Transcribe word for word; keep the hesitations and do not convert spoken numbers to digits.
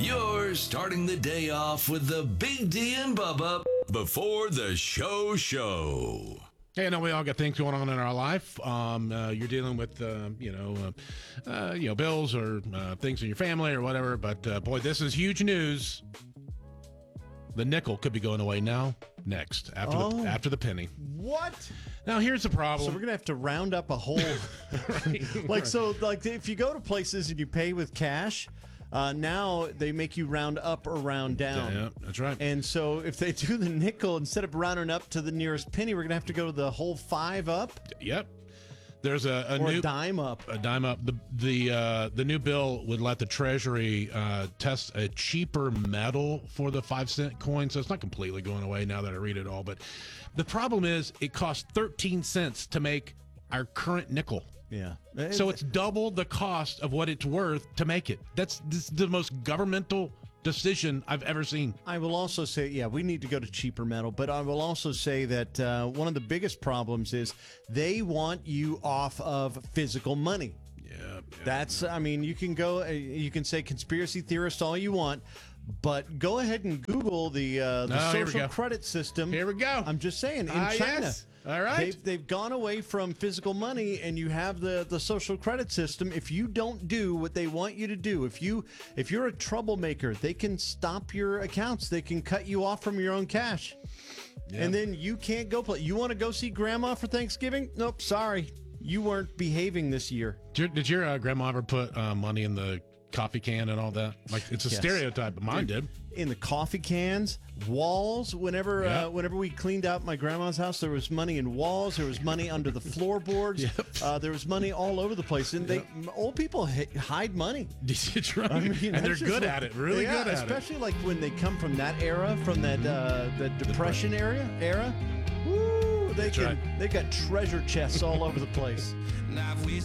You're starting the day off with the Big D and Bubba before the show show. Hey, I know we all got things going on in our life. Um, uh, you're dealing with, uh, you know, uh, uh, you know, bills or uh, things in your family or whatever. But uh, boy, this is huge news. The nickel could be going away now, next, after Oh. the after the penny. What? Now here's the problem. So we're gonna have to round up a whole, like so, like if you go to places and you pay with cash, uh, now they make you round up or round down. Yeah, that's right. And so if they do the nickel instead of rounding up to the nearest penny, we're gonna have to go to the whole five up Yep. There's a, a or new a dime up. a dime up. The the uh, the new bill would let the Treasury uh, test a cheaper metal for the five cent coin, so it's not completely going away now that I read it all. But the problem is, it costs thirteen cents to make our current nickel. Yeah. So it's double the cost of what it's worth to make it. That's this is the most governmental decision I've ever seen. I will also say, yeah, we need to go to cheaper metal, but I will also say that uh, one of the biggest problems is they want you off of physical money. Yeah, yeah. That's, I mean, you can go, uh, you can say conspiracy theorist all you want, but go ahead and Google the uh, the Oh, here we social go. credit system. Here we go. I'm just saying, in Ah, China, yes. All right. they've, they've gone away from physical money, and you have the, the social credit system. If you don't do what they want you to do, if you if you're a troublemaker, they can stop your accounts. They can cut you off from your own cash, Yeah. and then you can't go play. You want to go see Grandma for Thanksgiving? Nope, sorry, you weren't behaving this year. Did your, did your uh, grandma ever put uh, money in the coffee can and all that? Like, it's a Yes. stereotype, but mine did. In the coffee cans, walls. Whenever Yeah. uh, whenever we cleaned out my grandma's house, there was money in walls. There was money under the floorboards. Yep. Uh, there was money all over the place. And they old people hi- hide money. It's right. I mean, and they're that's just good like- at it. Really yeah, good at it. especially like when they come from that era, from that uh, the depression area era. Woo, they That's can right. they got treasure chests all over the place.